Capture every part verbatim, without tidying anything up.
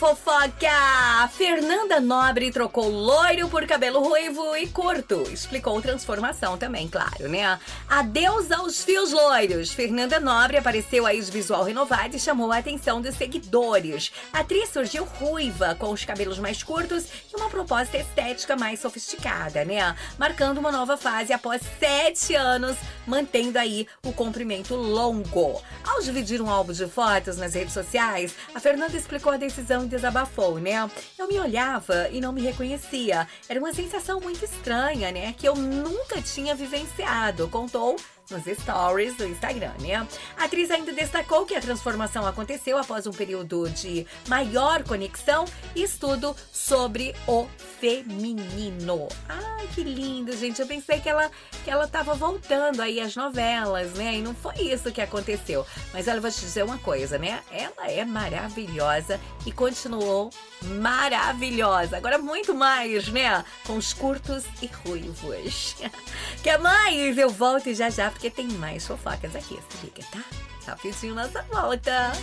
fofoca! Fernanda Nobre trocou loiro por cabelo ruivo e curto. Explicou transformação também, claro, né? Adeus aos fios loiros. Fernanda Nobre apareceu aí de visual renovado e chamou a atenção dos seguidores. A atriz surgiu ruiva, com os cabelos mais curtos e uma proposta estética mais sofisticada, né? Marcando uma nova fase após sete anos, mantendo aí o comprimento longo. Ao dividir um álbum de fotos nas redes sociais, a Fernanda explicou a decisão e desabafou, né? Eu me olhava e não me reconhecia. Era uma sensação muito estranha, né? Que eu nunca tinha vivenciado, contou nos stories do Instagram, né? A atriz ainda destacou que a transformação aconteceu após um período de maior conexão e estudo sobre o feminino. Ai, que lindo, gente. Eu pensei que ela, que ela tava voltando aí às novelas, né? E não foi isso que aconteceu. Mas olha, eu vou te dizer uma coisa, né? Ela é maravilhosa e continuou maravilhosa. Agora muito mais, né? Com os curtos e ruivos. Quer mais? Eu volto já já, porque tem mais fofocas aqui. Se liga, tá? Rapidinho nossa volta.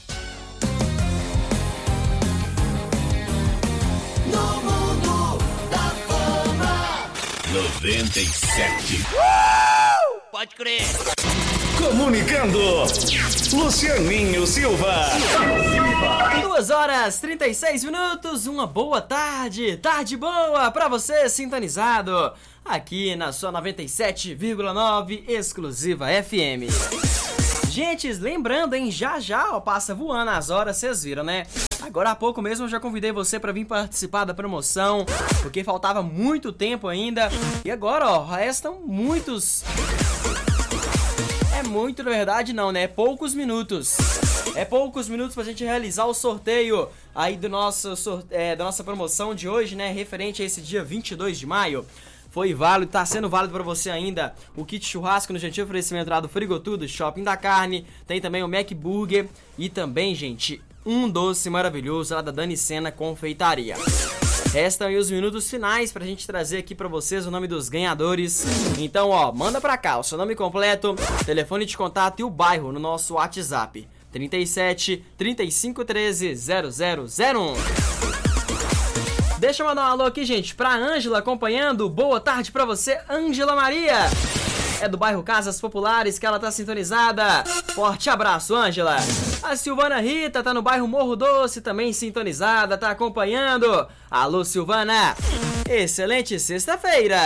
No mundo da fama. noventa e sete. Uh! Pode crer. Comunicando, Lucianinho Silva. duas horas e trinta e seis minutos, uma boa tarde, tarde boa pra você sintonizado aqui na sua noventa e sete vírgula nove exclusiva F M. Gente, lembrando, hein, já já ó, passa voando as horas, vocês viram, né? Agora há pouco mesmo eu já convidei você pra vir participar da promoção, porque faltava muito tempo ainda. E agora, ó, restam muitos... É muito, na verdade, não, né? É poucos minutos. É poucos minutos pra gente realizar o sorteio aí do nosso, é, da nossa promoção de hoje, né? Referente a esse dia vinte e dois de maio. Foi válido, tá sendo válido pra você ainda o kit churrasco no gentil oferecimento lá do Frigotudo, Shopping da Carne. Tem também o Mac Burger e também, gente, um doce maravilhoso lá da Dani Sena Confeitaria. Restam aí os minutos finais pra gente trazer aqui pra vocês o nome dos ganhadores. Então, ó, manda pra cá o seu nome completo, telefone de contato e o bairro no nosso WhatsApp. trinta e sete, trinta e cinco, treze, zero zero zero um. Deixa eu mandar um alô aqui, gente, pra Ângela acompanhando. Boa tarde pra você, Ângela Maria. É do bairro Casas Populares que ela tá sintonizada. Forte abraço, Ângela. A Silvana Rita tá no bairro Morro Doce, também sintonizada, tá acompanhando. Alô, Silvana. Excelente sexta-feira.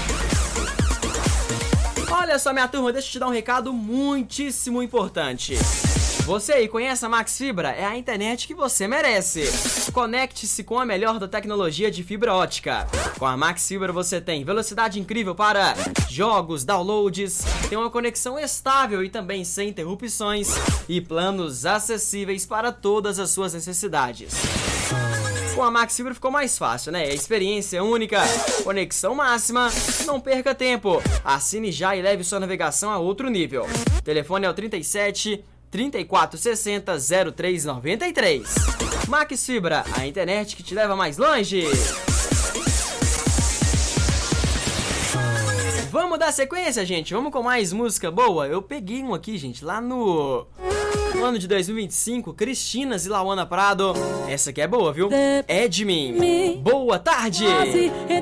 Olha só, minha turma, deixa eu te dar um recado muitíssimo importante. Você aí conhece a Max Fibra? É a internet que você merece. Conecte-se com a melhor da tecnologia de fibra ótica. Com a Max Fibra você tem velocidade incrível para jogos, downloads, tem uma conexão estável e também sem interrupções e planos acessíveis para todas as suas necessidades. Com a Max Fibra ficou mais fácil, né? Experiência única, conexão máxima, não perca tempo. Assine já e leve sua navegação a outro nível. O telefone é o trinta e sete, trinta e quatro sessenta, zero três noventa e três. Max Fibra, a internet que te leva mais longe. Vamos dar sequência, gente? Vamos com mais música boa? Eu peguei um aqui, gente, lá no... no ano de dois mil e vinte e cinco, Cristinas e Lauana Prado. Essa aqui é boa, viu? É de mim. Boa tarde!